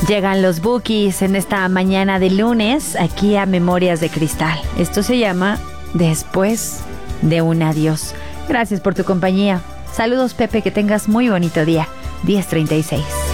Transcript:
Llegan los Bukis en esta mañana de lunes aquí a Memorias de Cristal. Esto se llama Después de un adiós. Gracias por tu compañía. Saludos, Pepe, que tengas muy bonito día. 10:36.